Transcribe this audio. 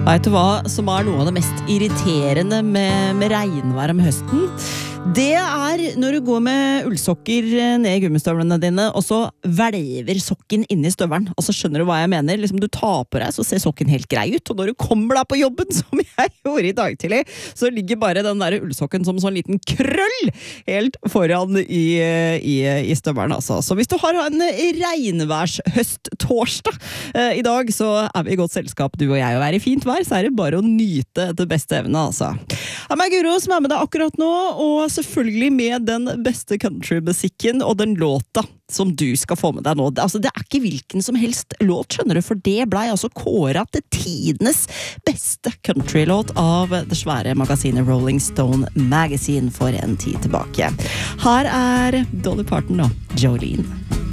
Vet du hva som noe av det mest irriterende med regnvær om høsten? Det når du går med ullsokker ned I gummistøvlene dine, og så velver sokken inni støvelen. Og så skjønner du hva jeg mener. Liksom, du tar på deg, så ser sokken helt grei ut. Og når du kommer da på jobben, som jeg gjorde I dag tidlig, så ligger bare den der ullsokken som sånn liten krøll helt foran I støvelen. Altså. Så hvis du har en regnværshøst-torsdag I dag, så vi I godt selskap, du og jeg, og I fint vær, så det bare å nyte det beste evne, altså. Jeg meg Guro som med deg akkurat nå, og selvfølgelig med den beste countrymusikken og den låta som du skal få med deg nå. Altså, det ikke hvilken som helst låt, skjønner du, for det ble altså kåret til tidenes beste countrylåt av det svære magasinet Rolling Stone Magazine for en tid tilbake. Her Dolly Parton og Jolene.